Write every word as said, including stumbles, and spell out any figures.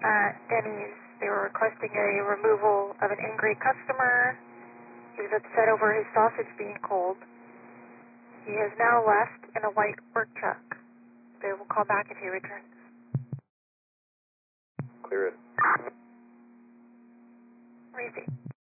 at Denny's. They were requesting a removal of an angry customer. He was upset over his sausage being cold. He has now left in a white work truck. They will call back if he returns. Clear it. Receive.